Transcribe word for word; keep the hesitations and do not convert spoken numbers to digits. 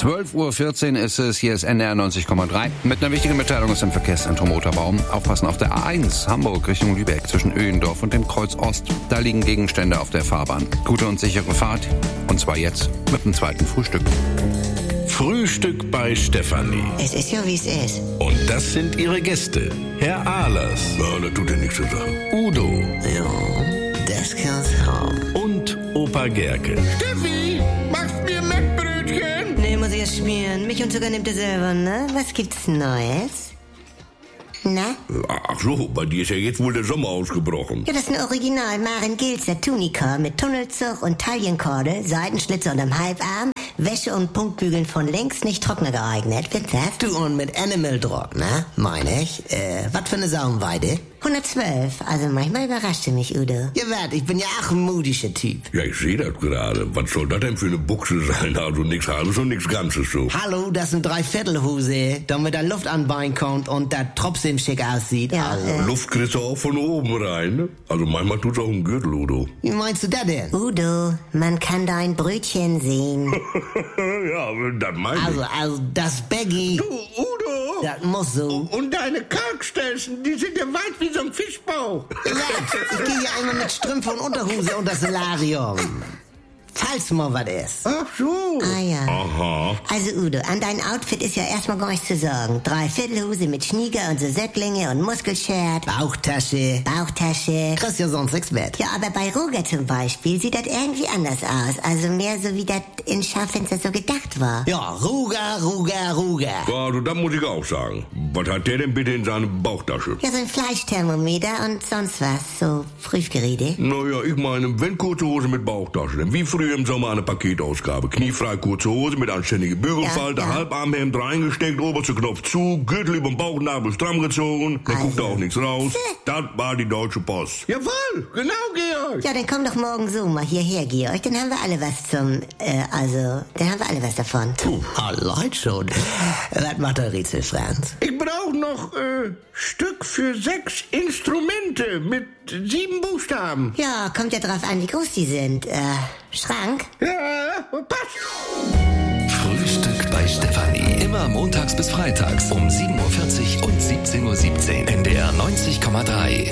zwölf Uhr vierzehn ist es, hier ist N D R neunzig Komma drei. Mit einer wichtigen Mitteilung aus dem Verkehrszentrum Roterbaum. Aufpassen auf der A eins, Hamburg Richtung Lübeck, zwischen Öhendorf und dem Kreuz Ost. Da liegen Gegenstände auf der Fahrbahn. Gute und sichere Fahrt. Und zwar jetzt mit dem zweiten Frühstück. Frühstück bei Stefanie. Es ist ja, wie es ist. Und das sind ihre Gäste. Herr Ahlers. Ja, das tut ja nichts zu sagen. Udo. Ja, das kann's haben. Und Opa Gerke. Steffi, machst mir Mettbrötchen? Nee, muss ich erst schmieren. Milch und Zucker nimmt er selber, ne? Was gibt's Neues? Na? Ach so, bei dir ist ja jetzt wohl der Sommer ausgebrochen. Ja, das ist ein Original Maren Gilzer Tunika mit Tunnelzug und Taillenkorde, Seitenschlitze unterm Halbarm, Wäsche und Punktbügeln von links, nicht trockner geeignet. Findest du? Du, und mit Animal Drop, ne? Meine ich. Äh, was für eine Saumweide? hundertzwölf, also manchmal überraschte mich Udo. Ja, wart, ich bin ja auch ein modischer Typ. Ja, ich sehe das gerade. Was soll das denn für eine Buchse sein? Also nichts Halbes und nichts Ganzes so. Hallo, das ist eine Dreiviertelhose, damit da Luft an Bein kommt und da trotzdem schick aussieht. Ja, also. äh. Luft kriegst du auch von oben rein, ne? Also manchmal tut's auch ein Gürtel, Udo. Wie meinst du das denn? Udo, man kann dein Brötchen sehen. Ja, das meine ich. Also, also, das Baggy, Du, Udo! das muss so. Und deine Kalkstelzen, die sind ja weit wie so ein Fischbauch. Wart, ich gehe ja immer mit Strümpfe und Unterhose unter das Solarium. Falls mal was ist. Ach so. Ah ja. Aha. Also Udo, an dein Outfit ist ja erstmal gar nichts zu sagen. Dreiviertelhose mit Schnieger und so Söcklinge und Muskelshirt, Bauchtasche. Bauchtasche. Kriegst ja sonst nichts mit. Ja, aber bei Roger zum Beispiel sieht das irgendwie anders aus. Also mehr so wie das in Schaufenster so gedacht war. Ja, Ruger, Ruger, Ruger. Ja, also das muss ich auch sagen. Was hat der denn bitte in seiner Bauchtasche? Ja, so ein Fleischthermometer und sonst was. So Prüfgeräte. Naja, ich meine, wenn kurze Hose mit Bauchtasche, denn wie früher im Sommer eine Paketausgabe. Kniefrei kurze Hose mit anständiger Bügelfalte, Ja, ja. Halbarmhemd reingesteckt, oberster Knopf zu, Gürtel über den Bauchnabel stramm gezogen, dann Also. guckt da auch nichts raus. Das war die Deutsche Post. Jawohl, genau, Georg. Ja, dann komm doch morgen so mal hierher, Georg. Dann haben wir alle was zum, äh, also, dann haben wir alle was davon. Oh, Leute schon. Was macht der Rätsel, Franz? Ich brauche noch äh, Stück für sechs Instrumente mit sieben Buchstaben. Ja, kommt ja drauf an, wie groß die sind. Äh, Schrank? Ja, passt. Frühstück bei Stefanie. Immer montags bis freitags um sieben Uhr vierzig und siebzehn Uhr siebzehn. N D R neunzig Komma drei.